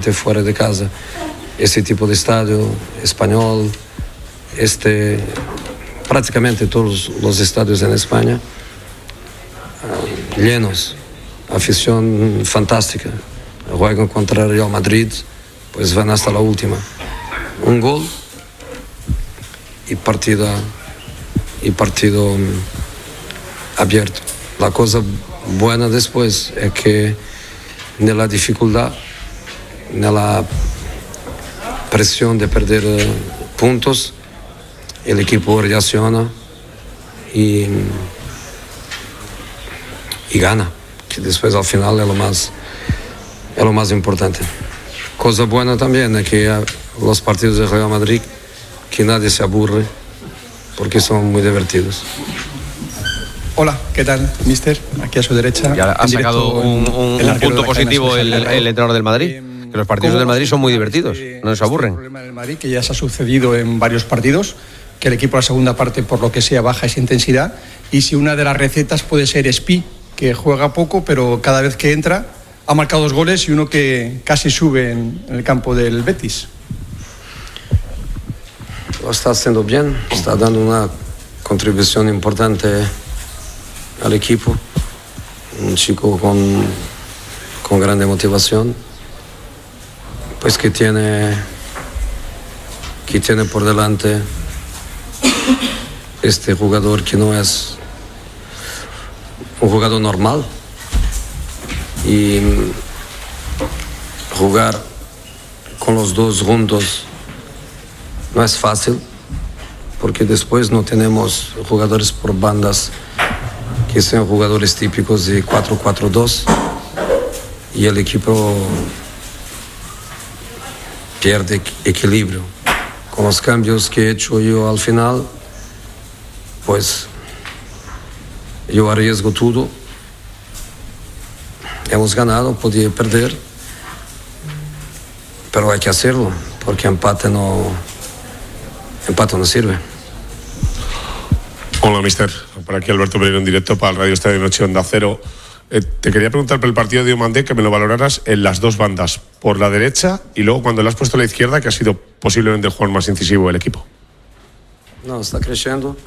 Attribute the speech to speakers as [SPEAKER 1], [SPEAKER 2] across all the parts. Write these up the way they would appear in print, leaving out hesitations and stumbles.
[SPEAKER 1] especialmente fuera de casa. Ese tipo de estadio, Español, prácticamente todos los estadios en España, llenos, afición fantástica. Juegan contra el Real Madrid, pues van hasta la última. Un gol y partido abierto. La cosa buena después es que en la dificultad, en la presión de perder puntos, el equipo reacciona y gana, que después al final es lo más importante. Cosa buena también es que los partidos de Real Madrid, que nadie se aburre, porque son muy divertidos.
[SPEAKER 2] Hola, ¿qué tal, mister? Aquí a su derecha.
[SPEAKER 3] Ya ha sacado un punto positivo el entrenador del Madrid, que los partidos del Madrid son muy divertidos, no se aburren.
[SPEAKER 2] El problema del Madrid, que ya se ha sucedido en varios partidos, que el equipo a la segunda parte, por lo que sea, baja esa intensidad, y si una de las recetas puede ser Spi, que juega poco, pero cada vez que entra ha marcado 2 goles y uno que casi sube en el campo del Betis.
[SPEAKER 1] Lo está haciendo bien, está dando una contribución importante al equipo, un chico con grande motivación, pues que tiene por delante este jugador que no es un jugador normal, y jugar con los dos juntos no es fácil, porque después no tenemos jugadores por bandas que sean jugadores típicos de 4-4-2, y el equipo pierde equilibrio. Con los cambios que he hecho yo al final, pues yo arriesgo todo. Hemos ganado, podía perder, pero hay que hacerlo, porque empate no sirve.
[SPEAKER 4] Hola, mister. Por aquí Alberto Pereiro en directo para el Radio Estadio Noche Onda Cero. Te quería preguntar por el partido de Diomandé, que me lo valoraras en las dos bandas, por la derecha y luego cuando le has puesto a la izquierda, que ha sido posiblemente el jugador más incisivo del equipo.
[SPEAKER 1] No, está creciendo.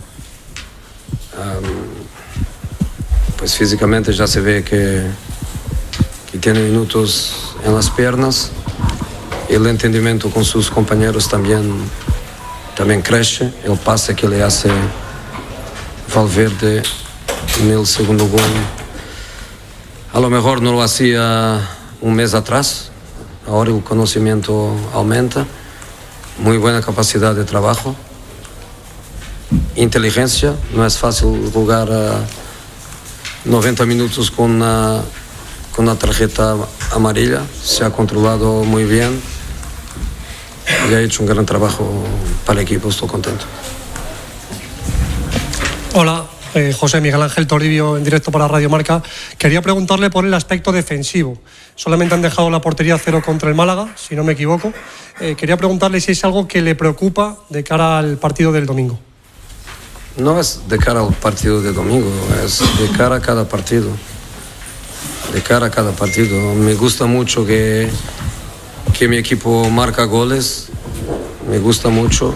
[SPEAKER 1] Pues físicamente ya se ve que tiene minutos en las piernas. El entendimiento con sus compañeros también crece. El pase que le hace Valverde en el segundo gol, a lo mejor no lo hacía un mes atrás. Ahora el conocimiento aumenta. Muy buena capacidad de trabajo, inteligencia. No es fácil jugar 90 minutos con una tarjeta amarilla. Se ha controlado muy bien y ha hecho un gran trabajo para el equipo. Estoy contento.
[SPEAKER 5] Hola, José Miguel Ángel Toribio en directo para Radio Marca. Quería preguntarle por el aspecto defensivo. Solamente han dejado la portería 0 contra el Málaga, si no me equivoco. Quería preguntarle si es algo que le preocupa de cara al partido del domingo.
[SPEAKER 1] No es de cara al partido de domingo, es de cara a cada partido. De cara a cada partido. Me gusta mucho que mi equipo marca goles. Me gusta mucho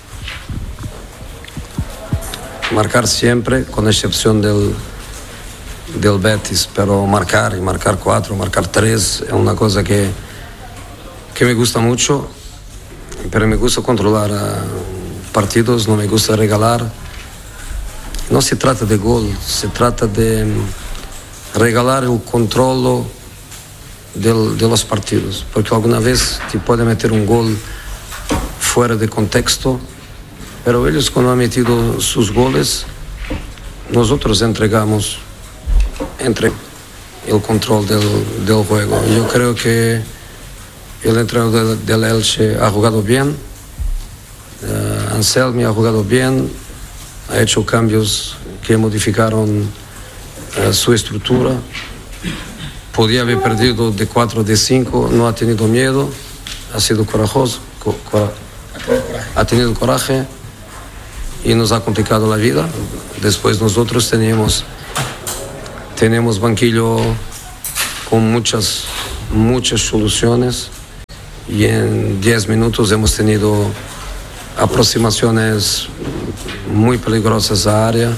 [SPEAKER 1] marcar siempre, con excepción del Betis, pero marcar 4, marcar 3 es una cosa que me gusta mucho, pero me gusta controlar partidos, no me gusta regalar. No se trata de gol, se trata de regalar el control de los partidos, porque alguna vez te puede meter un gol fuera de contexto, pero ellos cuando han metido sus goles, nosotros entregamos el control del juego. Yo creo que el entrenador del Elche ha jugado bien, Anselmi ha jugado bien, ha hecho cambios que modificaron su estructura. Podía haber perdido de 4, de 5, no ha tenido miedo, ha sido corajoso, ha tenido coraje y nos ha complicado la vida. Después nosotros tenemos banquillo con muchas soluciones, y en 10 minutos hemos tenido aproximaciones muy peligrosas a área.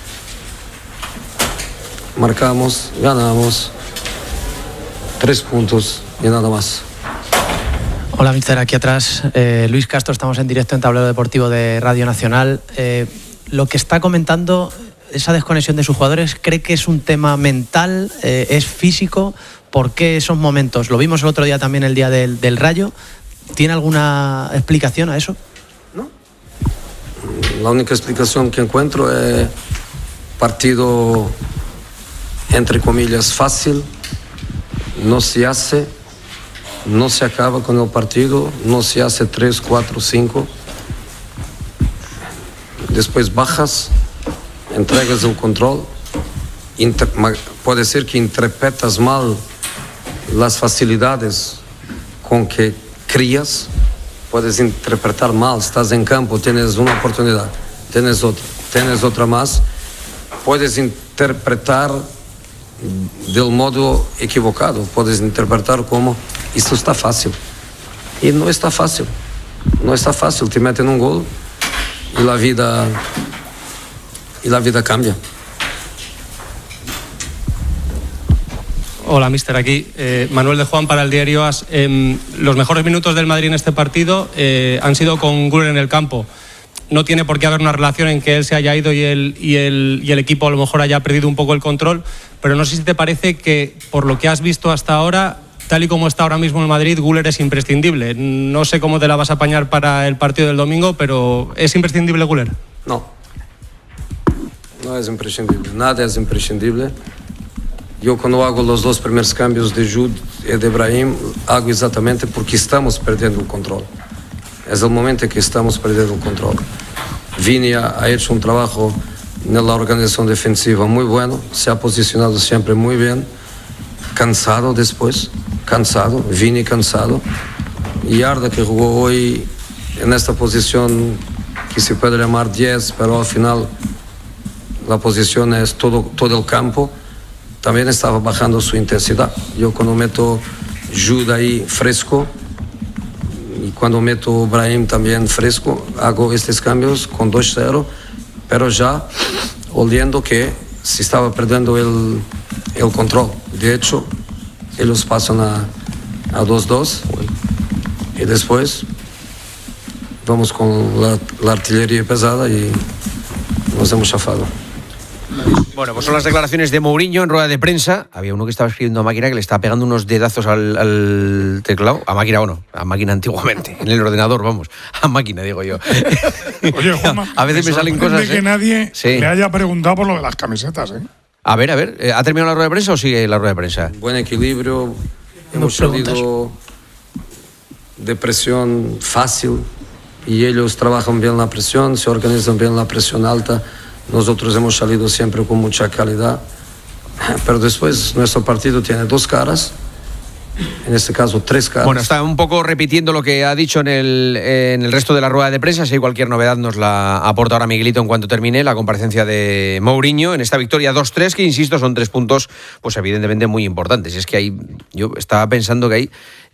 [SPEAKER 1] Marcamos, ganamos, 3 puntos y nada más.
[SPEAKER 6] Hola, mister, aquí atrás Luis Castro, estamos en directo en Tablero Deportivo de Radio Nacional. Lo que está comentando, esa desconexión de sus jugadores, ¿cree que es un tema mental, es físico? ¿Por qué esos momentos? Lo vimos el otro día también, el día del Rayo. ¿Tiene alguna explicación a eso?
[SPEAKER 1] No. La única explicación que encuentro es partido, entre comillas, fácil. No se hace, no se acaba con el partido, no se hace 3, 4, 5. Después bajas, entregas el control, puede ser que interpretas mal las facilidades con que crías, puedes interpretar mal, estás en campo, tienes una oportunidad, tienes otra más, puedes interpretar del modo equivocado, puedes interpretar como esto está fácil, y no está fácil, te meten un gol y la vida cambia.
[SPEAKER 5] Hola, mister, aquí Manuel de Juan para el diario AS. Los mejores minutos del Madrid en este partido han sido con Güler en el campo. No tiene por qué haber una relación en que él se haya ido y el equipo a lo mejor haya perdido un poco el control, pero no sé si te parece que, por lo que has visto hasta ahora, tal y como está ahora mismo el Madrid, Güler es imprescindible. No sé cómo te la vas a apañar para el partido del domingo, pero ¿es imprescindible Güler?
[SPEAKER 1] No es imprescindible, nada es imprescindible. Yo cuando hago los 2 primeros cambios de Jude y de Brahim, hago exactamente porque estamos perdiendo el control. Es el momento en que estamos perdiendo el control. Vini ha hecho un trabajo en la organización defensiva muy bueno, se ha posicionado siempre muy bien, cansado después, Vini cansado, y Arda, que jugó hoy en esta posición que se puede llamar 10, pero al final la posición es todo el campo, también estaba bajando su intensidad. Yo cuando meto Jude ahí fresco y cuando meto Brahim también fresco, hago estos cambios con 2-0, pero ya oliendo que se estaba perdiendo el control. De hecho, ellos pasan a 2-2 y después vamos con la artillería pesada y nos hemos chafado.
[SPEAKER 3] Bueno, pues son las declaraciones de Mourinho en rueda de prensa. Había uno que estaba escribiendo a máquina que le estaba pegando unos dedazos al teclado. A máquina antiguamente. En el ordenador, vamos. A máquina, digo yo.
[SPEAKER 7] Oye, Juanma,
[SPEAKER 3] a veces me salen cosas.
[SPEAKER 7] Que nadie le haya preguntado por lo de las camisetas, ¿eh?
[SPEAKER 3] A ver. ¿Ha terminado la rueda de prensa o sigue la rueda de prensa?
[SPEAKER 1] Buen equilibrio. Hemos salido de presión fácil y ellos trabajan bien la presión, se organizan bien la presión alta. Nosotros hemos salido siempre con mucha calidad, pero después nuestro partido tiene 2 caras, en este caso 3 caras.
[SPEAKER 3] Bueno, está un poco repitiendo lo que ha dicho en el resto de la rueda de prensa. Si hay cualquier novedad nos la aporta ahora Miguelito en cuanto termine la comparecencia de Mourinho en esta victoria 2-3, que insisto son 3 puntos pues evidentemente muy importantes. Es que yo estaba pensando que hay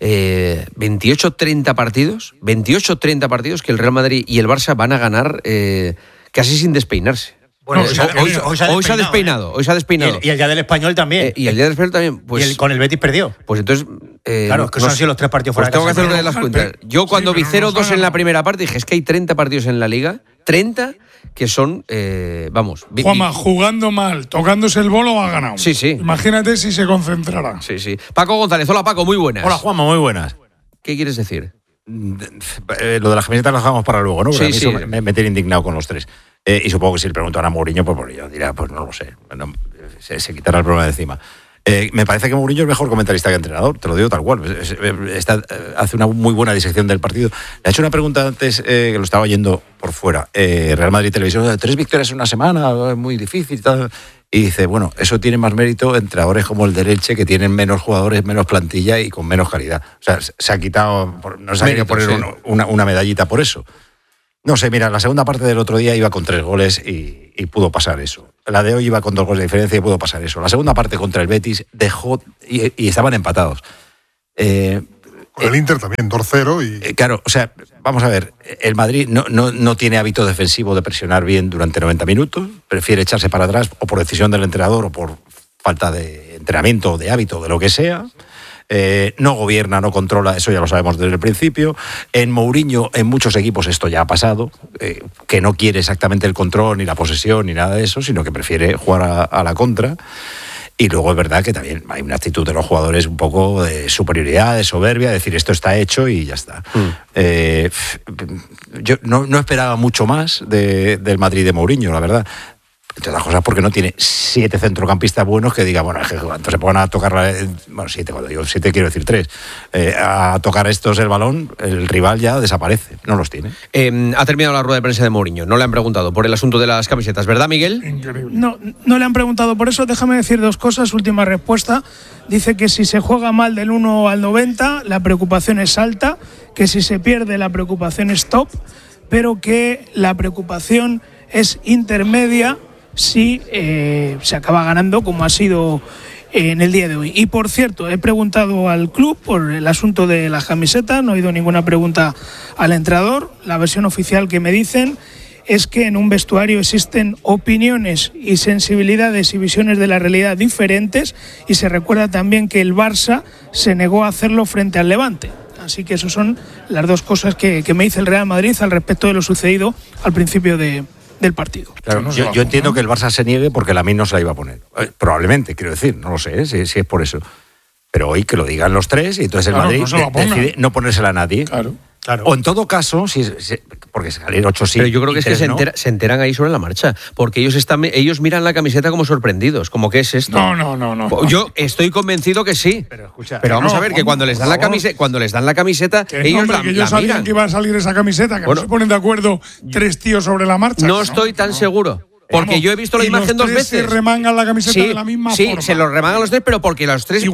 [SPEAKER 3] 28-30 partidos que el Real Madrid y el Barça van a ganar casi sin despeinarse.
[SPEAKER 8] Bueno,
[SPEAKER 3] hoy se ha despeinado.
[SPEAKER 8] Y el día del Español también.
[SPEAKER 3] Y el día del Español también. Pues,
[SPEAKER 8] y con el Betis perdió.
[SPEAKER 3] Pues entonces...
[SPEAKER 8] claro, es que son así los 3 partidos fuera de casa.
[SPEAKER 3] Tengo que hacer una de las cuentas. Yo cuando vi 0-2 en la primera parte dije, es que hay 30 partidos en la Liga, 30 que son,
[SPEAKER 7] Juanma, jugando mal, tocándose el bolo, ha ganado.
[SPEAKER 3] Sí.
[SPEAKER 7] Imagínate si se concentrara.
[SPEAKER 3] Sí. Paco González, hola Paco, muy buenas.
[SPEAKER 9] Hola Juanma, muy buenas.
[SPEAKER 3] ¿Qué quieres decir?
[SPEAKER 9] Lo de las camisetas lo dejamos para luego, ¿no? Porque a mí eso me tiene indignado con los 3. Y supongo que si le preguntan a Mourinho, pues yo dirá, pues no lo sé. Se quitará el problema de encima. Me parece que Mourinho es mejor comentarista que entrenador, te lo digo tal cual. Hace una muy buena disección del partido. Le ha hecho una pregunta antes, que lo estaba oyendo por fuera. Real Madrid Televisión, 3 victorias en una semana, es muy difícil y tal. Y dice, bueno, eso tiene más mérito entrenadores como el de Elche, que tienen menos jugadores, menos plantilla y con menos calidad. O sea, se ha quitado, no se ha querido poner una medallita por eso. No sé, mira, la segunda parte del otro día iba con 3 goles y pudo pasar eso. La de hoy iba con 2 goles de diferencia y pudo pasar eso. La segunda parte contra el Betis dejó y estaban empatados.
[SPEAKER 10] Con el Inter también, 2-0 y...
[SPEAKER 9] Claro, o sea, vamos a ver, el Madrid no tiene hábito defensivo de presionar bien durante 90 minutos, prefiere echarse para atrás o por decisión del entrenador o por falta de entrenamiento o de hábito, de lo que sea. No gobierna, no controla, eso ya lo sabemos desde el principio. En Mourinho, en muchos equipos esto ya ha pasado, que no quiere exactamente el control ni la posesión ni nada de eso, sino que prefiere jugar a la contra. Y luego es verdad que también hay una actitud de los jugadores un poco de superioridad, de soberbia, de decir esto está hecho y ya está. Yo no esperaba mucho más del Madrid de Mourinho, la verdad. Entre otras cosas porque no tiene 7 centrocampistas buenos que digan, bueno, es que cuando se pongan a tocar, 7, cuando digo 7 quiero decir 3, a tocar estos el balón, el rival ya desaparece, no los tiene.
[SPEAKER 3] Ha terminado la rueda de prensa de Mourinho, no le han preguntado por el asunto de las camisetas, ¿verdad, Miguel?
[SPEAKER 7] Increíble. No le han preguntado por eso, déjame decir 2 cosas, última respuesta. Dice que si se juega mal del 1 al 90, la preocupación es alta, que si se pierde la preocupación es top, pero que la preocupación es intermedia si se acaba ganando como ha sido en el día de hoy. Y por cierto, he preguntado al club por el asunto de las camisetas, no he oído ninguna pregunta al entrenador. La versión oficial que me dicen es que en un vestuario existen opiniones y sensibilidades y visiones de la realidad diferentes, y se recuerda también que el Barça se negó a hacerlo frente al Levante. Así que esas son las 2 cosas que me dice el Real Madrid al respecto de lo sucedido al principio del partido.
[SPEAKER 9] Claro, yo entiendo que el Barça se niegue porque Lamine no se la iba a poner. Probablemente, quiero decir, no lo sé, si es por eso. Pero hoy que lo digan los 3 y entonces el Madrid decide no ponérsela a nadie.
[SPEAKER 7] Claro.
[SPEAKER 9] O en todo caso, porque salir 8 sí.
[SPEAKER 3] Pero yo creo que es que
[SPEAKER 9] no.
[SPEAKER 3] se enteran ahí sobre la marcha, porque ellos miran la camiseta como sorprendidos, como ¿qué es esto?
[SPEAKER 7] No.
[SPEAKER 3] Yo estoy convencido que sí. Pero vamos a ver, que cuando les dan la camiseta, ellos la
[SPEAKER 7] ellos sabían
[SPEAKER 3] miran.
[SPEAKER 7] que iba a salir esa camiseta, que no se ponen de acuerdo 3 tíos sobre la marcha.
[SPEAKER 3] No estoy tan seguro. Porque yo he visto la imagen 2 veces.
[SPEAKER 7] Se remangan la camiseta de la misma forma.
[SPEAKER 3] Sí, se los remangan los 3, pero porque los 3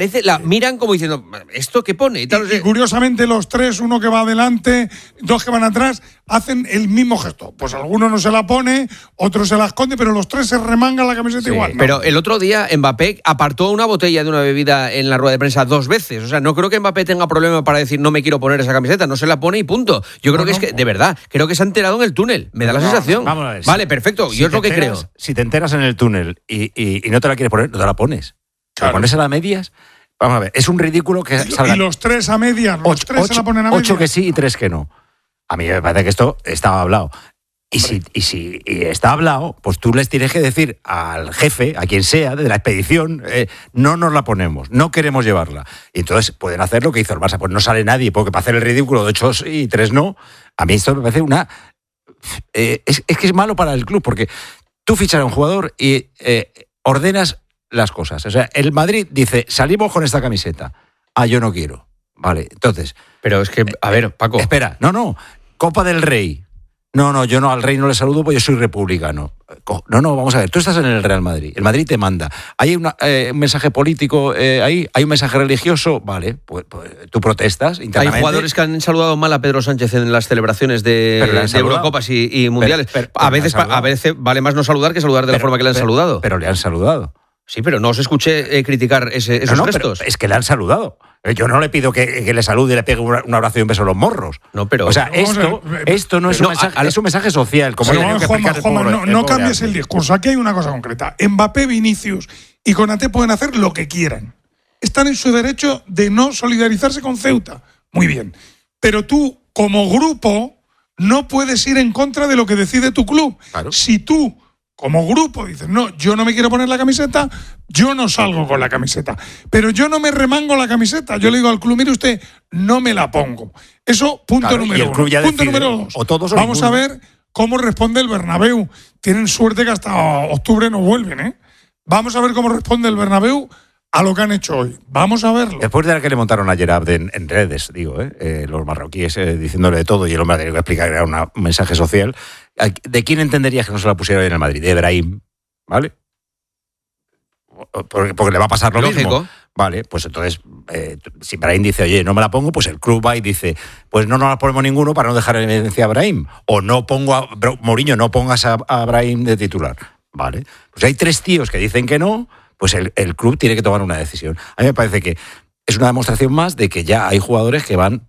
[SPEAKER 3] miran como diciendo, ¿esto qué pone?
[SPEAKER 7] Y curiosamente los 3, uno que va adelante, 2 que van atrás, hacen el mismo gesto. Pues alguno no se la pone, otro se la esconde, pero los 3 se remangan la camiseta igual. ¿No?
[SPEAKER 3] Pero el otro día Mbappé apartó una botella de una bebida en la rueda de prensa 2 veces. O sea, no creo que Mbappé tenga problema para decir no me quiero poner esa camiseta, no se la pone y punto. Yo creo que es que, de verdad, creo que se ha enterado en el túnel. Me da la sensación.
[SPEAKER 9] Vamos a ver,
[SPEAKER 3] vale, perfecto. Yo es lo que creo.
[SPEAKER 9] Si te enteras en el túnel y no te la quieres poner, no te la pones. Claro. ¿Te pones a las medias? Vamos a ver, es un ridículo que salgan.
[SPEAKER 7] Y los 3 a medias, los 3 se la ponen a medias.
[SPEAKER 9] 8 que sí y 3 que no. A mí me parece que esto estaba hablado. Y si está hablado, pues tú les tienes que decir al jefe, a quien sea, de la expedición, no nos la ponemos, no queremos llevarla. Y entonces pueden hacer lo que hizo el Barça. Pues no sale nadie, porque para hacer el ridículo de 8 y 3 no, a mí esto me parece una... es que es malo para el club, porque tú fichas a un jugador y ordenas las cosas. O sea, el Madrid dice, salimos con esta camiseta. Yo no quiero. Vale, entonces...
[SPEAKER 3] Pero es que, a ver, Paco...
[SPEAKER 9] Espera, no. Copa del Rey. No, yo no al Rey no le saludo porque yo soy republicano. No, vamos a ver, tú estás en el Real Madrid, el Madrid te manda. Hay un mensaje político ahí, hay un mensaje religioso, vale, pues tú protestas internamente.
[SPEAKER 3] Hay jugadores que han saludado mal a Pedro Sánchez en las celebraciones de Eurocopas y Mundiales. Pero a veces vale más no saludar que saludar de la forma que le han saludado.
[SPEAKER 9] Pero le han saludado.
[SPEAKER 3] Sí, pero no os escuché criticar esos gestos.
[SPEAKER 9] Es que le han saludado. Yo no le pido que le salude y le pegue un abrazo y un beso en los morros.
[SPEAKER 3] No, pero...
[SPEAKER 9] O sea, esto no es un mensaje, es un mensaje social. Como
[SPEAKER 7] no cambies el discurso. Aquí hay una cosa concreta. Mbappé, Vinicius y Konaté pueden hacer lo que quieran. Están en su derecho de no solidarizarse con Ceuta. Muy bien. Pero tú, como grupo, no puedes ir en contra de lo que decide tu club. Claro. Si tú, como grupo, dices, no, yo no me quiero poner la camiseta, yo no salgo con la camiseta. Pero yo no me remango la camiseta. Yo le digo al club, mire usted, no me la pongo. Eso, punto número 1. Punto número 2. Vamos a ver cómo responde el Bernabéu. Tienen suerte que hasta octubre no vuelven, ¿eh? Vamos a ver cómo responde el Bernabéu a lo que han hecho hoy. Vamos a verlo.
[SPEAKER 9] Después de la que le montaron ayer en redes, los marroquíes diciéndole de todo y el hombre ha tenido que explicar que era un mensaje social, ¿de quién entenderías que no se la pusiera hoy en el Madrid? De Brahim, ¿vale? Porque le va a pasar lo mismo. Vale, pues entonces, si Brahim dice, oye, no me la pongo, pues el club va y dice, pues no nos la ponemos ninguno para no dejar en evidencia a Brahim. O no pongo a Mourinho, no pongas a Brahim de titular. Vale, pues hay 3 tíos que dicen que no, pues el club tiene que tomar una decisión. A mí me parece que es una demostración más de que ya hay jugadores que van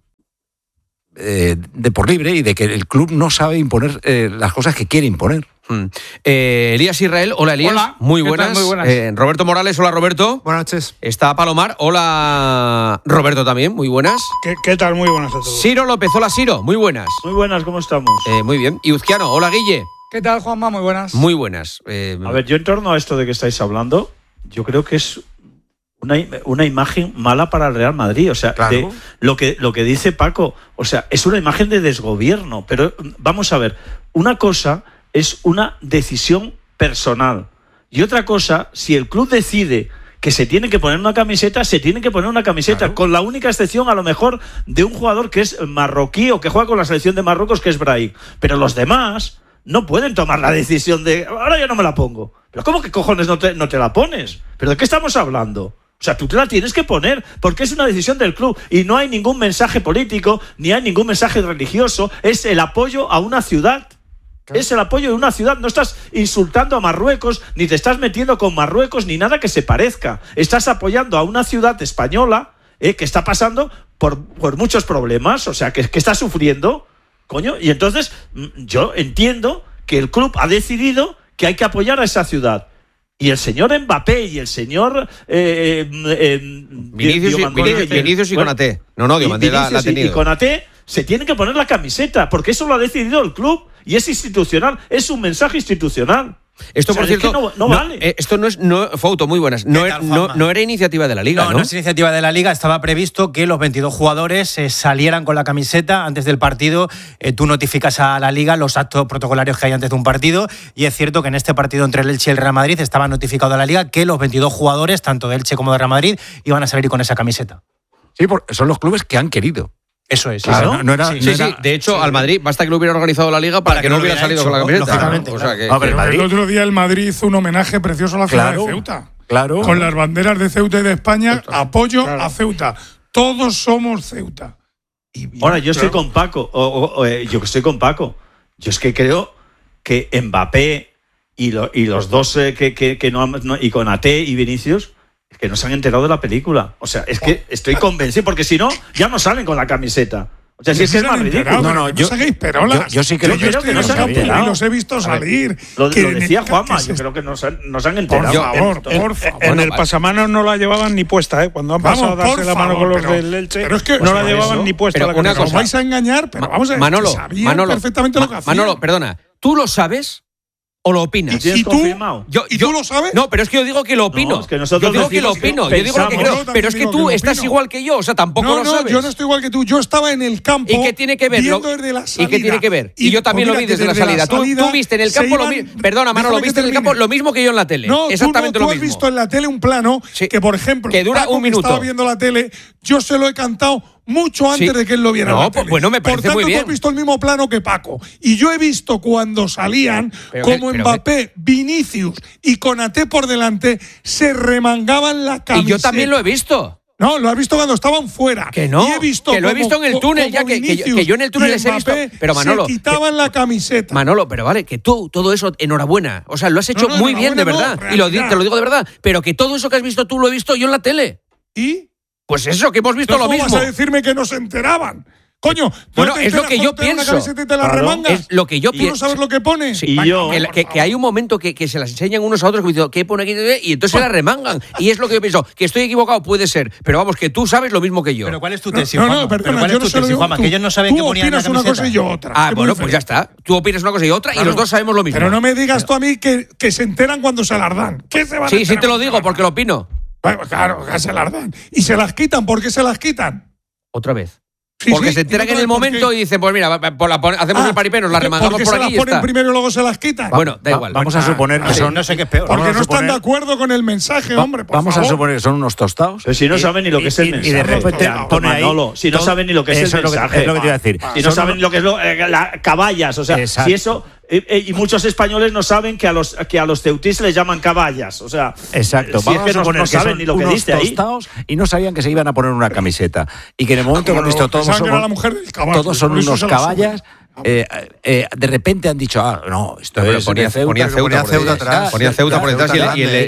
[SPEAKER 9] de por libre y de que el club no sabe imponer las cosas que quiere imponer.
[SPEAKER 3] Elías Israel, hola Elías.
[SPEAKER 11] Hola,
[SPEAKER 3] muy buenas.
[SPEAKER 11] Muy buenas.
[SPEAKER 3] Roberto Morales, hola Roberto.
[SPEAKER 11] Buenas noches.
[SPEAKER 3] Está Palomar, hola Roberto también, muy buenas.
[SPEAKER 11] ¿Qué tal? Muy buenas a todos.
[SPEAKER 3] Ciro López, hola Ciro, muy buenas.
[SPEAKER 12] Muy buenas, ¿cómo estamos?
[SPEAKER 3] Muy bien. Y Uzquiano, hola Guille.
[SPEAKER 11] ¿Qué tal, Juanma? Muy buenas.
[SPEAKER 3] Muy buenas.
[SPEAKER 12] A ver, yo en torno a esto de que estáis hablando, yo creo que es una imagen mala para el Real Madrid. O sea,
[SPEAKER 11] claro.
[SPEAKER 12] De lo que dice Paco, o sea, es una imagen de desgobierno. Pero vamos a ver, una cosa es una decisión personal. Y otra cosa, si el club decide que se tiene que poner una camiseta, se tiene que poner una camiseta, claro, con la única excepción a lo mejor de un jugador que es marroquí o que juega con la selección de Marruecos, que es Brahim. Pero los demás no pueden tomar la decisión de ahora ya no me la pongo. ¿Pero cómo que cojones no te la pones? ¿Pero de qué estamos hablando? O sea, tú te la tienes que poner porque es una decisión del club y no hay ningún mensaje político ni hay ningún mensaje religioso. Es el apoyo a una ciudad. Es el apoyo de una ciudad. No estás insultando a Marruecos, ni te estás metiendo con Marruecos, ni nada que se parezca. Estás apoyando a una ciudad española que está pasando por muchos problemas, o sea, que está sufriendo, coño. Y entonces yo entiendo que el club ha decidido que hay que apoyar a esa ciudad. Y el señor Mbappé y el señor
[SPEAKER 3] Vinicius y Konaté. No, Diomandé la ha tenido.
[SPEAKER 12] Y Konaté se tienen que poner la camiseta, porque eso lo ha decidido el club y es institucional, es un mensaje institucional.
[SPEAKER 3] Esto, por cierto,
[SPEAKER 12] es que no vale.
[SPEAKER 3] Esto no es Fouto, muy buenas. No era iniciativa de la Liga, ¿no?
[SPEAKER 8] No es iniciativa de la Liga. Estaba previsto que los 22 jugadores salieran con la camiseta antes del partido. Tú notificas a la Liga los actos protocolarios que hay antes de un partido. Y es cierto que en este partido entre el Elche y el Real Madrid estaba notificado a la Liga que los 22 jugadores, tanto de Elche como de Real Madrid, iban a salir con esa camiseta.
[SPEAKER 9] Sí, son los clubes que han querido.
[SPEAKER 8] Eso es.
[SPEAKER 3] Claro.
[SPEAKER 8] Sí.
[SPEAKER 3] De hecho, al Madrid basta que lo hubiera organizado la Liga para que no hubiera salido con la camiseta.
[SPEAKER 8] Lógicamente.
[SPEAKER 3] O sea,
[SPEAKER 11] el otro día el Madrid hizo un homenaje precioso a la ciudad de Ceuta.
[SPEAKER 9] Claro.
[SPEAKER 11] Con las banderas de Ceuta y de España, apoyo a Ceuta. Todos somos Ceuta.
[SPEAKER 12] Ahora, yo estoy con Paco. Yo es que creo que Mbappé y los dos que no, y Konaté y Vinicius, que no se han enterado de la película. O sea, es que estoy convencido, porque si no, ya no salen con la camiseta. O sea, si es que es más ridículo.
[SPEAKER 11] No, yo saquéis perolas.
[SPEAKER 9] Yo sí que
[SPEAKER 11] estoy en el campo y los he visto salir.
[SPEAKER 12] Lo decía Juanma, yo creo que no se han enterado.
[SPEAKER 11] Por favor.
[SPEAKER 13] En el pasamanos no la llevaban ni puesta, ¿eh? Cuando han pasado a darse la mano con los del Elche,
[SPEAKER 11] pero es que
[SPEAKER 13] no la llevaban ni puesta.
[SPEAKER 3] Pero una cosa,
[SPEAKER 11] os vais a engañar, pero vamos a ver,
[SPEAKER 3] Manolo,
[SPEAKER 11] perfectamente lo que hacían.
[SPEAKER 3] Manolo, perdona, ¿tú lo sabes o lo opinas?
[SPEAKER 11] ¿Y tú?
[SPEAKER 12] Confirmado?
[SPEAKER 11] ¿Y tú lo sabes?
[SPEAKER 3] No, pero es que yo digo que lo opino.
[SPEAKER 12] No, es que nosotros
[SPEAKER 3] yo digo que lo opino. Yo digo lo que creo. Pero es que tú estás igual que yo. O sea, tampoco lo sabes.
[SPEAKER 11] Yo no estoy igual que tú. Yo estaba en el campo.
[SPEAKER 3] ¿Y qué tiene que ver?
[SPEAKER 11] Viendo desde la salida.
[SPEAKER 3] ¿Y qué tiene que ver? Y yo también lo vi desde la salida. Tú viste en el campo lo mismo. Perdona, Manolo, viste en el campo lo mismo que yo en la tele.
[SPEAKER 11] No,
[SPEAKER 3] exactamente lo mismo.
[SPEAKER 11] Tú has visto en la tele un plano que, por ejemplo,
[SPEAKER 3] que dura un minuto.
[SPEAKER 11] Estaba viendo la tele, yo se lo he cantado mucho antes de que él lo viera.
[SPEAKER 3] No, pues bueno, me parece muy bien.
[SPEAKER 11] Tú has visto el mismo plano que Paco. Y yo he visto cuando salían, como Mbappé, Vinicius y Konaté por delante, se remangaban la camiseta.
[SPEAKER 3] Y yo también lo he visto.
[SPEAKER 11] No, lo has visto cuando estaban fuera.
[SPEAKER 3] Que no,
[SPEAKER 11] y he visto
[SPEAKER 3] que lo he visto en el túnel, ya que yo en el túnel les he visto. Pero Manolo,
[SPEAKER 11] se quitaban la camiseta.
[SPEAKER 3] Manolo, pero vale, que tú, todo eso, enhorabuena. O sea, lo has hecho muy bien, de verdad. Y te lo digo de verdad. Pero que todo eso que has visto tú lo he visto yo en la tele.
[SPEAKER 11] ¿Y?
[SPEAKER 3] Pues eso, que hemos visto lo mismo.
[SPEAKER 11] ¿Cómo vas a decirme que no se enteraban? Coño,
[SPEAKER 3] bueno, es lo que yo pienso.
[SPEAKER 11] Es
[SPEAKER 3] lo que yo pienso.
[SPEAKER 11] ¿Tú no sabes lo que pone?
[SPEAKER 3] Sí, que hay un momento que se las enseñan unos a otros, que dicen, ¿qué pone aquí? Y entonces se las remangan. Y es lo que yo pienso. Que estoy equivocado, puede ser. Pero vamos, que tú sabes lo mismo que yo.
[SPEAKER 8] ¿Pero cuál es tu tesis, Juanma? ¿Cuál es tu tesis, Juanma? Que ellos no saben qué ponían en la camiseta.
[SPEAKER 11] Tú opinas una cosa y yo otra.
[SPEAKER 3] Ah, bueno, pues ya está. Tú opinas una cosa y otra y los dos sabemos lo mismo.
[SPEAKER 11] Pero no me digas tú a mí que se enteran cuando se las dan. ¿Qué se van a enterar?
[SPEAKER 3] Sí, te lo digo, porque lo opino.
[SPEAKER 11] Bueno, claro, que se las dan. ¿Y se las quitan? ¿Por qué se las quitan?
[SPEAKER 3] Otra vez. Porque se enteran en el momento y dicen, pues mira, hacemos el paripé, nos la remangamos por aquí.
[SPEAKER 11] ¿Porque se las ponen primero y luego se las quitan?
[SPEAKER 3] Bueno, da igual.
[SPEAKER 9] Vamos a suponer que son.
[SPEAKER 8] No sé qué es peor.
[SPEAKER 11] Porque no están de acuerdo con el mensaje, hombre.
[SPEAKER 9] Vamos a suponer que son unos tostados.
[SPEAKER 12] Pero si no saben ni lo que es el mensaje.
[SPEAKER 9] Y de repente pone ahí.
[SPEAKER 12] Si no saben ni lo que es el mensaje.
[SPEAKER 9] Es lo que te iba a decir.
[SPEAKER 12] Si no saben lo que es las caballas. O sea, si eso. Y muchos españoles no saben que a los ceutís se les llaman caballas. O sea,
[SPEAKER 9] exacto.
[SPEAKER 12] Si es que no saben ni lo que dice ahí.
[SPEAKER 9] Y no sabían que se iban a poner una camiseta. Y que en el momento que han visto todos son unos caballas, de repente han dicho, no, esto
[SPEAKER 3] pero
[SPEAKER 9] es
[SPEAKER 3] ponía Ceuta atrás. Ponía Ceuta por detrás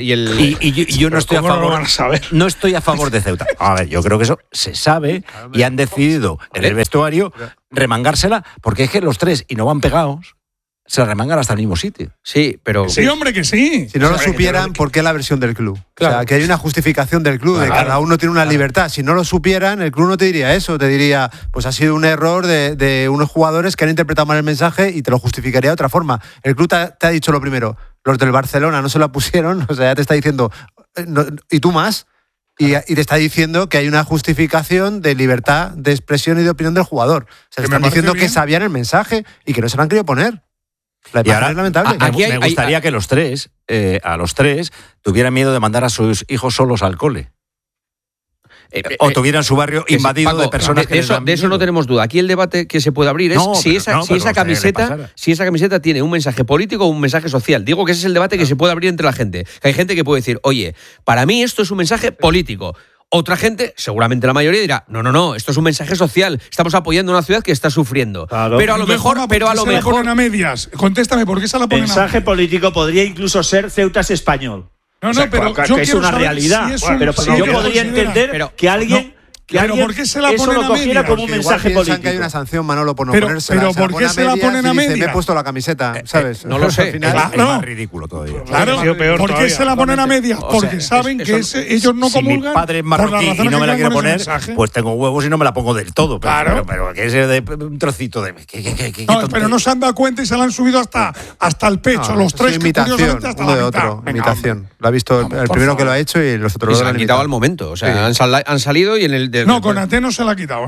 [SPEAKER 9] y yo no estoy a favor. No estoy a favor de Ceuta. A ver, yo creo que eso se sabe y han decidido en el vestuario remangársela, porque es que los tres, y no van pegados, se la remangan hasta el mismo sitio.
[SPEAKER 3] Sí, pero...
[SPEAKER 11] Sí, hombre, que sí.
[SPEAKER 14] Si no lo supieran, ¿por qué la versión del club? Claro. O sea, que hay una justificación del club, de cada uno tiene una libertad. Si no lo supieran, el club no te diría eso. Te diría, pues ha sido un error de unos jugadores que han interpretado mal el mensaje y te lo justificaría de otra forma. El club te ha dicho lo primero. Los del Barcelona no se la pusieron, o sea, ya te está diciendo, ¿y tú más? Y te está diciendo que hay una justificación de libertad de expresión y de opinión del jugador. O sea, te están diciendo que sabían el mensaje y que no se lo han querido poner.
[SPEAKER 9] Y ahora,
[SPEAKER 14] es lamentable.
[SPEAKER 9] Me gustaría que los tres, a los tres, tuvieran miedo de mandar a sus hijos solos al cole. O tuvieran su barrio invadido Paco, de personas que
[SPEAKER 3] de eso no tenemos duda. Aquí el debate que se puede abrir es si esa camiseta tiene un mensaje político o un mensaje social. Digo que ese es el debate que se puede abrir entre la gente. Que hay gente que puede decir, oye, para mí esto es un mensaje político. Otra gente, seguramente la mayoría, dirá, no, esto es un mensaje social. Estamos apoyando a una ciudad que está sufriendo. Claro. Pero a lo mejor...
[SPEAKER 11] la ponen a medias? Contéstame, ¿por qué se la ponen a medias?
[SPEAKER 12] Mensaje político podría incluso ser Ceuta es español.
[SPEAKER 11] Pero
[SPEAKER 12] que es una realidad. Pero yo podría entender que alguien...
[SPEAKER 11] Pero ¿por qué se la
[SPEAKER 12] eso
[SPEAKER 11] ponen
[SPEAKER 12] lo cogiera
[SPEAKER 11] a medias?
[SPEAKER 12] como un mensaje político.
[SPEAKER 14] Que hay una sanción, Manolo, por no ponérsela.
[SPEAKER 11] Pero ¿por qué se la ponen a medias?
[SPEAKER 14] Me he puesto la camiseta, ¿sabes?
[SPEAKER 3] No lo sé.
[SPEAKER 14] Al final,
[SPEAKER 9] es más ridículo todavía.
[SPEAKER 11] Claro, ¿por qué se la ponen a medias? Porque saben que ellos no comulgan.
[SPEAKER 9] Si mi padre es marroquí y no me la quiere poner, pues tengo huevos y no me la pongo del todo. Pero que es de un trocito de...
[SPEAKER 11] No, pero no se han dado cuenta y se la han subido hasta el pecho. Los tres,
[SPEAKER 14] imitación, uno de otro. Imitación. Lo ha visto el primero que lo ha hecho y los otros dos
[SPEAKER 3] lo han quitado al momento. O sea, han salido y en el...
[SPEAKER 11] No, Konaté no se la ha quitado,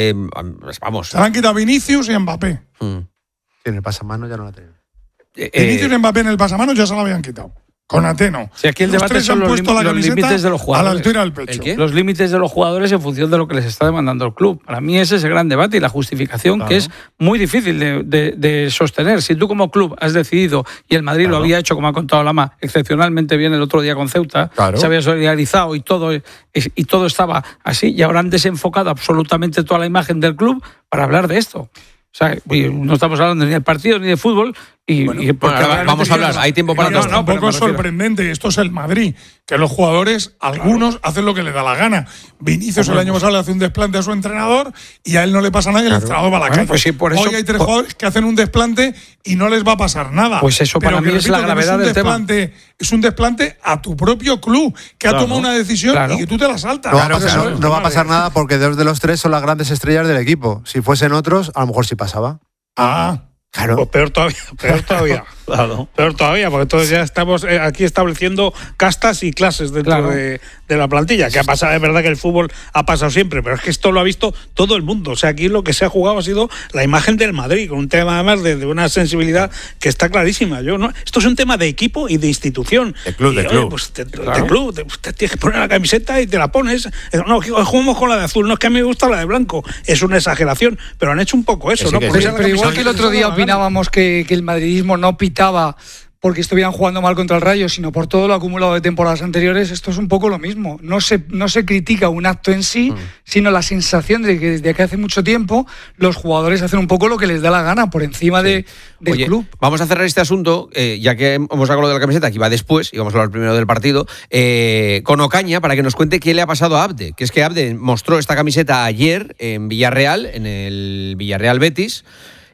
[SPEAKER 3] vamos.
[SPEAKER 11] Se la han quitado Vinicius y Mbappé.
[SPEAKER 14] En el pasamanos ya no la tienen.
[SPEAKER 11] Vinicius y Mbappé en el pasamanos ya se la habían quitado. Konaté no.
[SPEAKER 13] Si aquí el debate son los límites de los jugadores.
[SPEAKER 11] A la altura del pecho.
[SPEAKER 13] Los límites de los jugadores en función de lo que les está demandando el club. Para mí ese es el gran debate y la justificación que es muy difícil de sostener. Si tú como club has decidido, y el Madrid lo había hecho, como ha contado Lama, excepcionalmente bien el otro día con Ceuta, se había solidarizado y todo estaba así, y ahora han desenfocado absolutamente toda la imagen del club para hablar de esto. O sea, no estamos hablando ni de partidos ni de fútbol.
[SPEAKER 3] Vamos a hablar, hay tiempo para todo.
[SPEAKER 11] Un poco sorprendente, esto es el Madrid, que los jugadores, algunos, hacen lo que les da la gana. Vinicius el año pasado le hace un desplante a su entrenador y a él no le pasa nada y el entrenador va a la calle.
[SPEAKER 13] Pues sí, por eso,
[SPEAKER 11] hoy hay tres jugadores que hacen un desplante y no les va a pasar nada.
[SPEAKER 13] Pues eso para mí es la gravedad del tema.
[SPEAKER 11] Es un desplante a tu propio club, que ha tomado una decisión y que tú te la saltas.
[SPEAKER 14] No va a pasar nada porque dos de los tres son las grandes estrellas del equipo. Si fuesen otros, a lo mejor sí pasaba.
[SPEAKER 11] Claro.
[SPEAKER 13] Pues peor todavía. Claro. Peor todavía, porque entonces ya estamos aquí estableciendo castas y clases dentro de la plantilla. Que ha pasado, es verdad que el fútbol ha pasado siempre, pero es que esto lo ha visto todo el mundo. O sea, aquí lo que se ha jugado ha sido la imagen del Madrid, con un tema además de una sensibilidad que está clarísima. Esto es un tema de equipo y de institución.
[SPEAKER 9] De club.
[SPEAKER 13] Pues de club. Te tienes que poner la camiseta y te la pones. No, jugamos con la de azul. No, es que a mí me gusta la de blanco. Es una exageración, pero han hecho un poco eso, ¿no?
[SPEAKER 15] Pero igual que el otro día opinábamos que el madridismo no pitaba porque estuvieran jugando mal contra el Rayo, sino por todo lo acumulado de temporadas anteriores, esto es un poco lo mismo. No se critica un acto en sí, sino la sensación de que desde que hace mucho tiempo los jugadores hacen un poco lo que les da la gana por encima del club.
[SPEAKER 3] Vamos a cerrar este asunto, ya que hemos hablado de la camiseta, que iba después, y vamos a hablar primero del partido, con Ocaña, para que nos cuente qué le ha pasado a Abde. Que es que Abde mostró esta camiseta ayer en Villarreal, en el Villarreal Betis,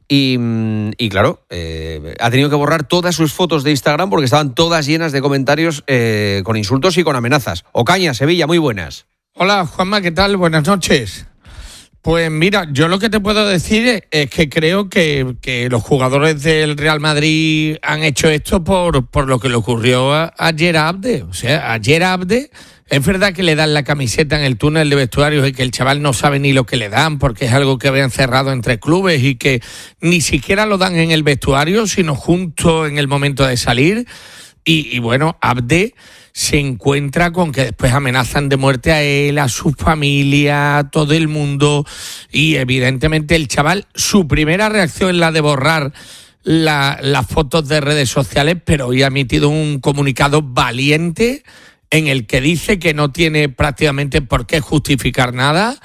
[SPEAKER 3] y claro, ha tenido que borrar todas sus fotos de Instagram porque estaban todas llenas de comentarios con insultos y con amenazas. Ocaña, Sevilla, muy buenas.
[SPEAKER 16] Hola, Juanma, ¿qué tal? Buenas noches. Pues mira, yo lo que te puedo decir es que creo que los jugadores del Real Madrid han hecho esto por lo que le ocurrió ayer a Abde. O sea, ayer a Abde... Es verdad que le dan la camiseta en el túnel de vestuarios y que el chaval no sabe ni lo que le dan porque es algo que habían cerrado entre clubes y que ni siquiera lo dan en el vestuario, sino justo en el momento de salir. Y bueno, Abde se encuentra con que después amenazan de muerte a él, a su familia, a todo el mundo. Y evidentemente el chaval, su primera reacción es la de borrar las fotos de redes sociales, pero hoy ha emitido un comunicado valiente en el que dice que no tiene prácticamente por qué justificar nada,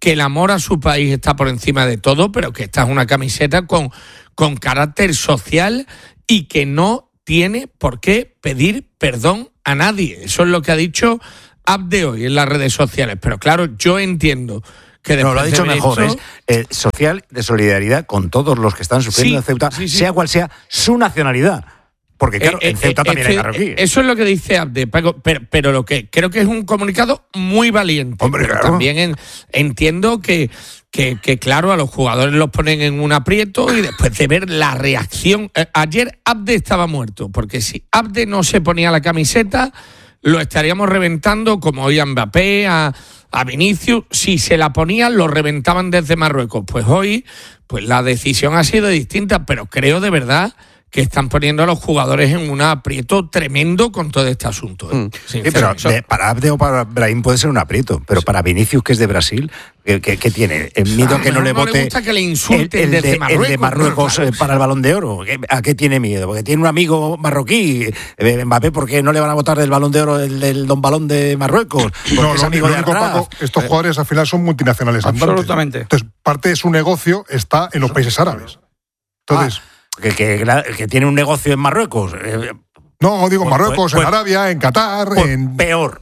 [SPEAKER 16] que el amor a su país está por encima de todo, pero que esta es una camiseta con carácter social y que no tiene por qué pedir perdón a nadie. Eso es lo que ha dicho Abde hoy en las redes sociales. Pero claro, yo entiendo que
[SPEAKER 9] no, lo ha dicho mejor, es social de solidaridad con todos los que están sufriendo en Ceuta, sea cual sea su nacionalidad. Porque claro, en Ceuta también hay marroquíes.
[SPEAKER 16] Eso es lo que dice Abde, pero lo que creo que es un comunicado muy valiente.
[SPEAKER 9] Hombre, claro.
[SPEAKER 16] También entiendo que claro, a los jugadores los ponen en un aprieto y después de ver la reacción. Ayer Abde estaba muerto, porque si Abde no se ponía la camiseta, lo estaríamos reventando como hoy a Mbappé, a Vinicius. Si se la ponían, lo reventaban desde Marruecos. Pues hoy, pues la decisión ha sido distinta, pero creo de verdad que están poniendo a los jugadores en un aprieto tremendo con todo este asunto.
[SPEAKER 9] Sí, pero para Abde o para Brahim puede ser un aprieto, pero para Vinicius, que es de Brasil, ¿qué tiene? ¿El miedo que no le vote?
[SPEAKER 16] No le gusta que le insulten desde Marruecos.
[SPEAKER 9] El de Marruecos para el Balón de Oro. ¿A qué tiene miedo? Porque tiene un amigo marroquí, Mbappé, ¿por qué no le van a votar del Balón de Oro del Don Balón de Marruecos?
[SPEAKER 10] No, lo único, Paco, estos jugadores al final son multinacionales.
[SPEAKER 13] Absolutamente.
[SPEAKER 10] Entonces, parte de su negocio está en los países árabes. Entonces...
[SPEAKER 9] Que tiene un negocio en Marruecos.
[SPEAKER 10] No, digo Marruecos, en Arabia, en Qatar, en...
[SPEAKER 9] Peor.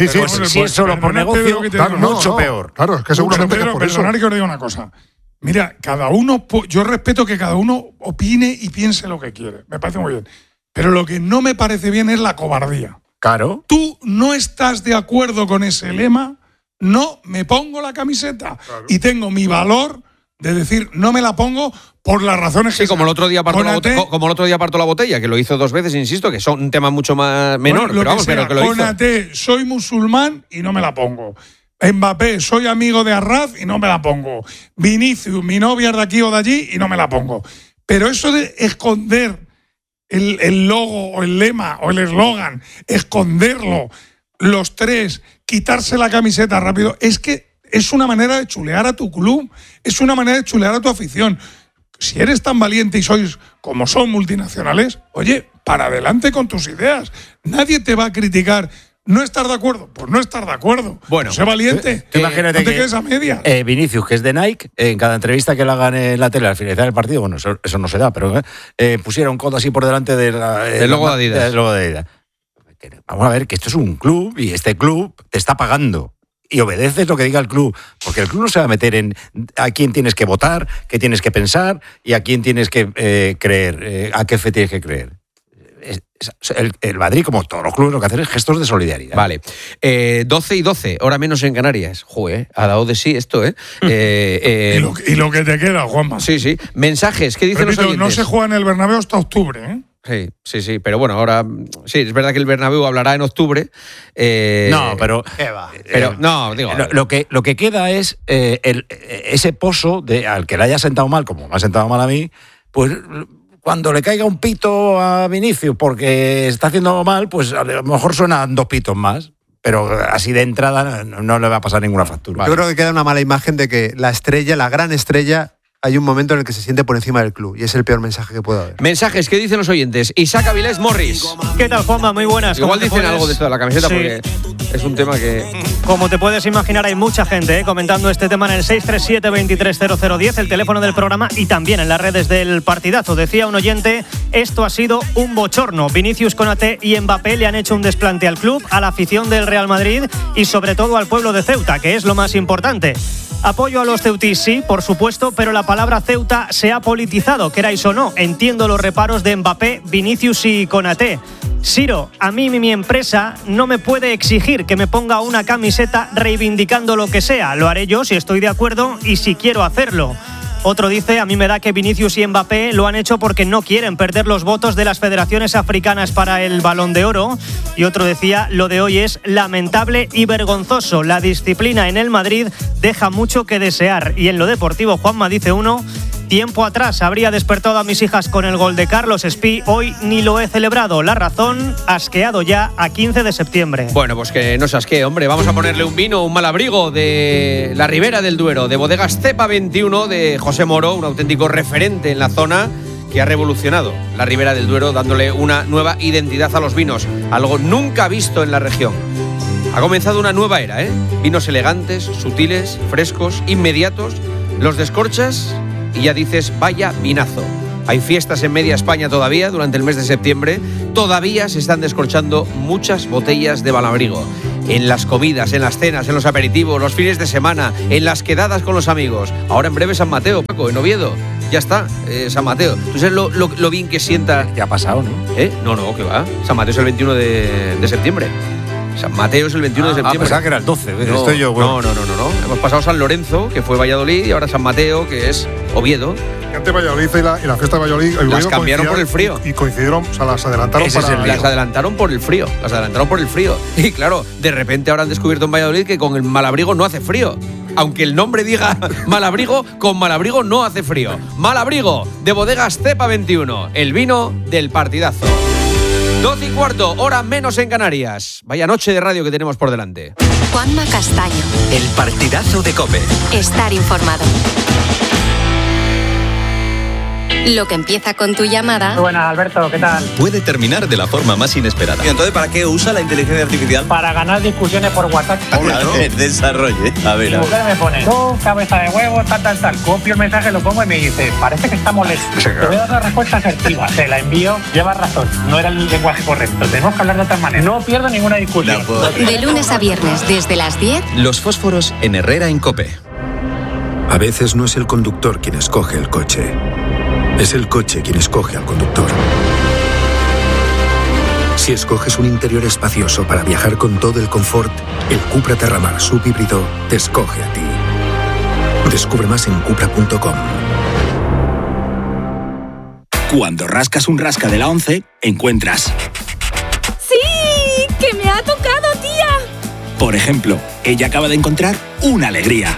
[SPEAKER 10] Si
[SPEAKER 9] es solo por negocio, claro, mucho peor.
[SPEAKER 10] Claro, es que seguramente es por eso.
[SPEAKER 11] Perdonad que os diga una cosa. Mira, cada uno... Yo respeto que cada uno opine y piense lo que quiere. Me parece muy bien. Pero lo que no me parece bien es la cobardía.
[SPEAKER 9] Claro.
[SPEAKER 11] Tú no estás de acuerdo con ese lema, no me pongo la camiseta. Claro. Y tengo mi valor de decir, no me la pongo por las razones que...
[SPEAKER 3] Sí, como el otro día apartó la botella, que lo hizo 2 veces, insisto, que son un tema mucho más menor,
[SPEAKER 11] bueno,
[SPEAKER 3] pero que lo hizo.
[SPEAKER 11] Konaté, soy musulmán y no me la pongo. Mbappé, soy amigo de Arraz y no me la pongo. Vinicius, mi novia es de aquí o de allí y no me la pongo. Pero eso de esconder el logo o el lema o el eslogan, esconderlo, los tres, quitarse la camiseta rápido, es que es una manera de chulear a tu club, es una manera de chulear a tu afición. Si eres tan valiente y sois como son multinacionales, oye, para adelante con tus ideas. Nadie te va a criticar. ¿No estar de acuerdo? Pues no estar de acuerdo.
[SPEAKER 9] Bueno,
[SPEAKER 11] sé valiente.
[SPEAKER 9] Imagínate
[SPEAKER 11] no te quedes a media.
[SPEAKER 9] Vinicius, que es de Nike, en cada entrevista que le hagan en la tele al finalizar el partido, bueno, eso no se da, pero pusiera un codo así por delante del
[SPEAKER 3] logo de Adidas.
[SPEAKER 9] Vamos a ver, que esto es un club y este club te está pagando. Y obedeces lo que diga el club, porque el club no se va a meter en a quién tienes que votar, qué tienes que pensar y a quién tienes que creer, a qué fe tienes que creer. El Madrid, como todos los clubes, lo que hacen es gestos de solidaridad.
[SPEAKER 3] Vale. 12:12, hora menos en Canarias. Joder, ha dado de sí esto, ¿eh?
[SPEAKER 11] Y lo que te queda, Juanma.
[SPEAKER 3] Sí. Mensajes, ¿qué dicen los oyentes?
[SPEAKER 11] No se juega en el Bernabéu hasta octubre, ¿eh?
[SPEAKER 3] Sí, pero bueno, ahora sí, es verdad que el Bernabéu hablará en octubre.
[SPEAKER 9] No, pero
[SPEAKER 3] no, digo,
[SPEAKER 9] lo que queda es ese pozo al que le haya sentado mal, como me ha sentado mal a mí, pues cuando le caiga un pito a Vinicius porque está haciendo mal, pues a lo mejor suenan 2 pitos más. Pero así de entrada no le va a pasar ninguna factura.
[SPEAKER 14] Yo creo que queda una mala imagen de que la gran estrella, hay un momento en el que se siente por encima del club y es el peor mensaje que puede haber.
[SPEAKER 3] Mensajes, ¿qué dicen los oyentes? Isaac Avilés Morris.
[SPEAKER 17] ¿Qué tal, Juanma? Muy buenas.
[SPEAKER 3] Igual dicen algo de esto de la camiseta, sí, porque es un tema que...
[SPEAKER 17] Como te puedes imaginar, hay mucha gente comentando este tema en el 637-230010, el teléfono del programa, y también en las redes del partidazo. Decía un oyente, esto ha sido un bochorno. Vinicius, Konaté y Mbappé le han hecho un desplante al club, a la afición del Real Madrid y sobre todo al pueblo de Ceuta, que es lo más importante. Apoyo a los ceutís, sí, por supuesto, pero la palabra Ceuta se ha politizado, queráis o no. Entiendo los reparos de Mbappé, Vinicius y Konaté. Siro, a mí mi empresa no me puede exigir que me ponga una camiseta reivindicando lo que sea. Lo haré yo si estoy de acuerdo y si quiero hacerlo. Otro dice, a mí me da que Vinicius y Mbappé lo han hecho porque no quieren perder los votos de las federaciones africanas para el Balón de Oro. Y otro decía, lo de hoy es lamentable y vergonzoso. La disciplina en el Madrid deja mucho que desear. Y en lo deportivo, Juanma, dice uno, tiempo atrás habría despertado a mis hijas con el gol de Carlos Espí. Hoy ni lo he celebrado. La razón, asqueado ya a 15 de septiembre.
[SPEAKER 3] Bueno, pues que no se asquee, hombre. Vamos a ponerle un vino, un malabrigo de la Ribera del Duero, de Bodegas Cepa 21, de José Moro, un auténtico referente en la zona que ha revolucionado la Ribera del Duero, dándole una nueva identidad a los vinos, algo nunca visto en la región. Ha comenzado una nueva era, ¿eh? Vinos elegantes, sutiles, frescos, inmediatos. Los descorchas y ya dices, vaya vinazo. Hay fiestas en media España todavía durante el mes de septiembre. Todavía se están descorchando muchas botellas de Malabrigo. En las comidas, en las cenas, en los aperitivos, los fines de semana, en las quedadas con los amigos. Ahora en breve San Mateo, Paco, en Oviedo. Ya está, San Mateo. ¿Tú sabes lo bien que sienta?
[SPEAKER 9] Ya ha pasado, ¿no?
[SPEAKER 3] No, que va. San Mateo es el 21 de septiembre. San Mateo es el 21 de septiembre.
[SPEAKER 9] Pensaba que era el 12.
[SPEAKER 3] No,
[SPEAKER 9] estoy yo, bueno.
[SPEAKER 3] No. Hemos pasado San Lorenzo, que fue Valladolid, y ahora San Mateo, que es Oviedo.
[SPEAKER 10] Antes Valladolid y la fiesta de Valladolid
[SPEAKER 3] las cambiaron por el frío.
[SPEAKER 10] Y coincidieron, o sea, las adelantaron
[SPEAKER 3] las adelantaron por el frío. Y claro, de repente ahora han descubierto en Valladolid que con el Malabrigo no hace frío. Aunque el nombre diga Malabrigo, con Malabrigo no hace frío. Malabrigo, de Bodegas Cepa 21, el vino del partidazo. 12:15, hora menos en Canarias. Vaya noche de radio que tenemos por delante.
[SPEAKER 18] Juanma Castaño.
[SPEAKER 19] El partidazo de COPE.
[SPEAKER 18] Estar informado. Lo que empieza con tu llamada.
[SPEAKER 20] Muy buenas, Alberto, ¿qué tal?
[SPEAKER 19] Puede terminar de la forma más inesperada.
[SPEAKER 21] ¿Y entonces para qué usa la inteligencia artificial?
[SPEAKER 20] Para ganar discusiones por WhatsApp.
[SPEAKER 21] Claro, desarrolle. A ver.
[SPEAKER 20] Mi mujer me pone, tú, cabeza de huevo, tal. Copio el mensaje, lo pongo y me dice, parece que está molesto. Te voy a dar una respuesta asertiva. Se la envío, lleva razón. No era el lenguaje correcto. Tenemos que hablar de otra manera. No pierdo ninguna discusión.
[SPEAKER 18] De lunes a viernes, desde las 10.
[SPEAKER 19] Los fósforos en Herrera en COPE.
[SPEAKER 22] A veces no es el conductor quien escoge el coche. Es el coche quien escoge al conductor. Si escoges un interior espacioso para viajar con todo el confort, el Cupra Terramar subhíbrido te escoge a ti. Descubre más en cupra.com.
[SPEAKER 23] Cuando rascas un rasca de la 11, encuentras...
[SPEAKER 24] ¡Sí! ¡Que me ha tocado, tía!
[SPEAKER 23] Por ejemplo, ella acaba de encontrar una alegría.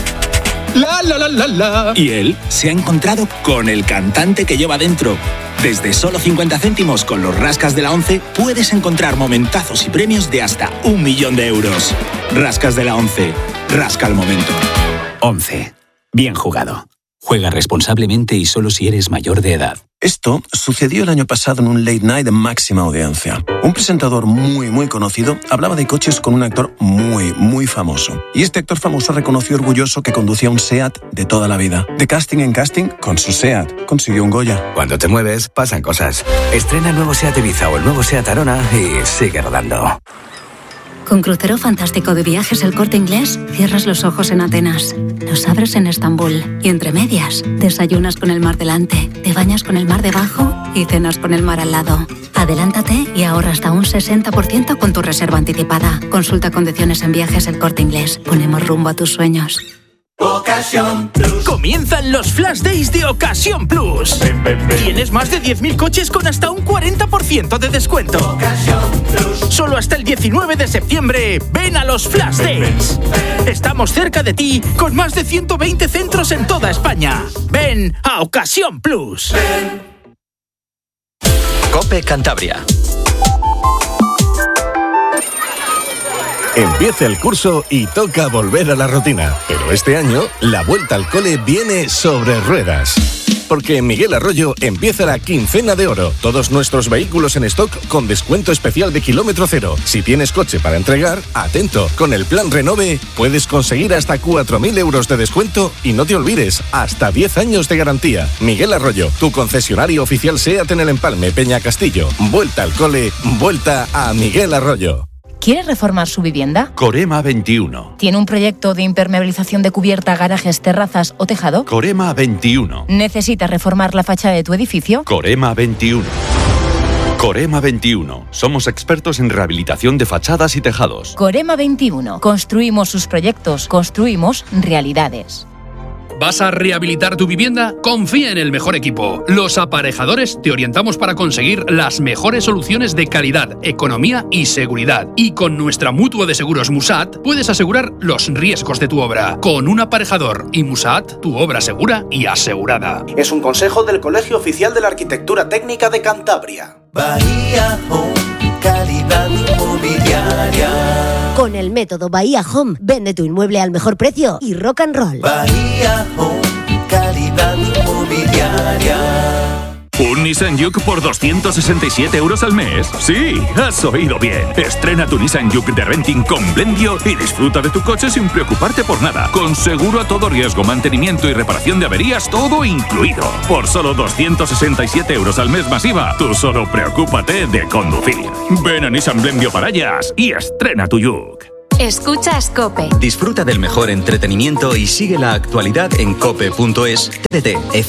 [SPEAKER 24] La.
[SPEAKER 23] Y él se ha encontrado con el cantante que lleva dentro. Desde solo 50 céntimos con los rascas de la 11 puedes encontrar momentazos y premios de hasta 1.000.000 de euros. Rascas de la 11. Rasca el momento. 11. Bien jugado. Juega responsablemente y solo si eres mayor de edad.
[SPEAKER 25] Esto sucedió el año pasado en un late night de máxima audiencia. Un presentador muy conocido hablaba de coches con un actor muy famoso. Y este actor famoso reconoció orgulloso que conducía un SEAT de toda la vida. De casting en casting, con su SEAT consiguió un Goya.
[SPEAKER 26] Cuando te mueves, pasan cosas. Estrena el nuevo SEAT Ibiza o el nuevo SEAT Arona y sigue rodando.
[SPEAKER 27] Con Crucero Fantástico de Viajes El Corte Inglés, cierras los ojos en Atenas, los abres en Estambul y entre medias, desayunas con el mar delante, te bañas con el mar debajo y cenas con el mar al lado. Adelántate y ahorra hasta un 60% con tu reserva anticipada. Consulta condiciones en Viajes El Corte Inglés. Ponemos rumbo a tus sueños.
[SPEAKER 28] Ocasión Plus. Comienzan los Flash Days de Ocasión Plus. Tienes más de 10.000 coches con hasta un 40% de descuento. Ocasión Plus. Solo hasta el 19 de septiembre. Ven a los Flash Days. Estamos cerca de ti con más de 120 centros en toda España. Ven a Ocasión Plus.
[SPEAKER 19] COPE Cantabria.
[SPEAKER 29] Empieza el curso y toca volver a la rutina. Pero este año, la vuelta al cole viene sobre ruedas. Porque en Miguel Arroyo empieza la quincena de oro. Todos nuestros vehículos en stock con descuento especial de kilómetro cero. Si tienes coche para entregar, atento. Con el plan Renove puedes conseguir hasta 4.000 euros de descuento y no te olvides, hasta 10 años de garantía. Miguel Arroyo, tu concesionario oficial SEAT en el Empalme, Peña Castillo. Vuelta al cole, vuelta a Miguel Arroyo.
[SPEAKER 30] ¿Quiere reformar su vivienda?
[SPEAKER 29] Corema 21.
[SPEAKER 30] ¿Tiene un proyecto de impermeabilización de cubierta, garajes, terrazas o tejado?
[SPEAKER 29] Corema 21.
[SPEAKER 30] ¿Necesita reformar la fachada de tu edificio?
[SPEAKER 29] Corema 21. Corema 21. Somos expertos en rehabilitación de fachadas y tejados.
[SPEAKER 30] Corema 21. Construimos sus proyectos, construimos realidades.
[SPEAKER 31] ¿Vas a rehabilitar tu vivienda? Confía en el mejor equipo. Los Aparejadores te orientamos para conseguir las mejores soluciones de calidad, economía y seguridad. Y con nuestra mutua de seguros Musat puedes asegurar los riesgos de tu obra. Con un aparejador y Musat, tu obra segura y asegurada.
[SPEAKER 32] Es un consejo del Colegio Oficial de la Arquitectura Técnica de Cantabria.
[SPEAKER 33] Bahía Home, calidad inmobiliaria.
[SPEAKER 34] Con el método Bahía Home, vende tu inmueble al mejor precio y rock and roll.
[SPEAKER 33] Bahía Home, calidad inmobiliaria.
[SPEAKER 1] Nissan Juke por 267 euros al mes. Sí, has oído bien. Estrena tu Nissan Juke de renting con Blendio y disfruta de tu coche sin preocuparte por nada. Con seguro a todo riesgo, mantenimiento y reparación de averías, todo incluido. Por solo 267 euros al mes masiva, tú solo preocúpate de conducir. Ven a Nissan Blendio Parallas y estrena tu Juke.
[SPEAKER 18] Escuchas COPE.
[SPEAKER 19] Disfruta del mejor entretenimiento y sigue la actualidad en cope.es, TDT,